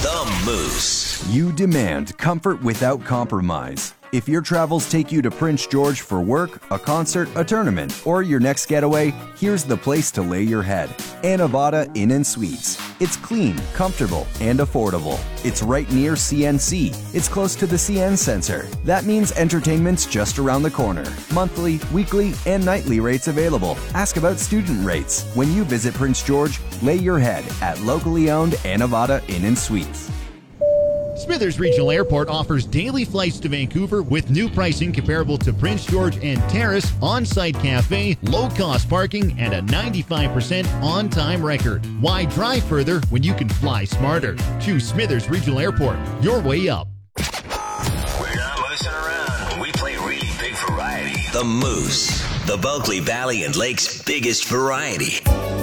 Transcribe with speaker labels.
Speaker 1: The Moose.
Speaker 2: You demand comfort without compromise. If your travels take you to Prince George for work, a concert, a tournament, or your next getaway, here's the place to lay your head. Anavada Inn & Suites. It's clean, comfortable, and affordable. It's right near CNC. It's close to the CN Center. That means entertainment's just around the corner. Monthly, weekly, and nightly rates available. Ask about student rates. When you visit Prince George, lay your head at locally owned Anavada Inn & Suites.
Speaker 3: Smithers Regional Airport offers daily flights to Vancouver with new pricing comparable to Prince George and Terrace, on-site cafe, low-cost parking, and a 95% on-time record. Why drive further when you can fly smarter? Choose Smithers Regional Airport. Your way up.
Speaker 1: We're not messing around when we play really big variety. The Moose, the Bulkley Valley and Lakes' biggest variety.